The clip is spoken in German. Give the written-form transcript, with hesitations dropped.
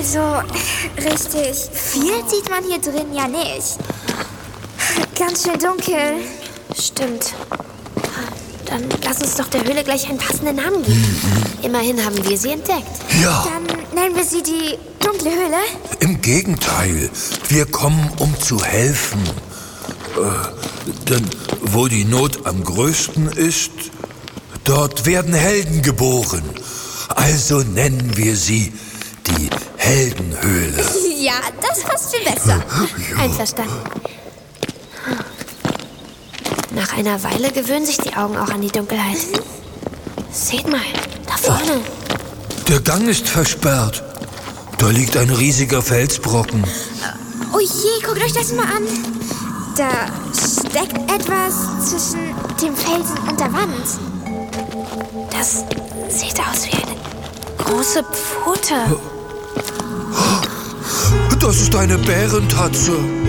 Also, richtig viel sieht man hier drin ja nicht. Ganz schön dunkel. Stimmt. Dann lass uns doch der Höhle gleich einen passenden Namen geben. Immerhin haben wir sie entdeckt. Ja, Dann nennen wir sie die dunkle Höhle. im Gegenteil. Wir kommen, um zu helfen. Denn wo die Not am größten ist, dort werden Helden geboren. Also nennen wir sie die Heldenhöhle. Ja, das passt viel besser. Einverstanden. Nach einer Weile gewöhnen sich die Augen auch an die Dunkelheit. Seht mal, da vorne. Der Gang ist versperrt. Da liegt ein riesiger Felsbrocken. Oh je, guckt euch das mal an. Da steckt etwas zwischen dem Felsen und der Wand. Das sieht aus wie eine große Pfote. Das ist eine Bärentatze.